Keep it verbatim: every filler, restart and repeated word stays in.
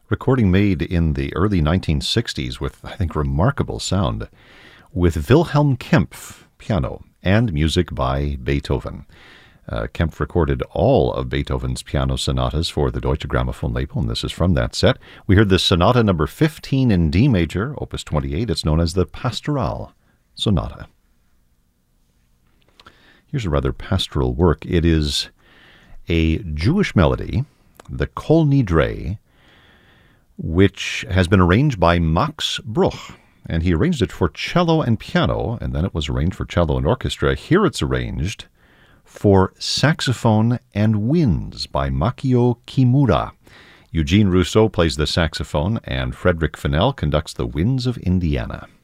recording made in the early nineteen sixties with, I think, remarkable sound, with Wilhelm Kempff, piano, and music by Beethoven. Uh, Kempff recorded all of Beethoven's piano sonatas for the Deutsche Grammophon label, and this is from that set. We heard the sonata number fifteen in D major, opus twenty-eight. It's known as the Pastoral Sonata. Here's a rather pastoral work. It is a Jewish melody, the Kol Nidre, which has been arranged by Max Bruch, and he arranged it for cello and piano, and then it was arranged for cello and orchestra. Here it's arranged for saxophone and winds by Makio Kimura. Eugene Rousseau plays the saxophone, and Frederick Fennell conducts the Winds of Indiana.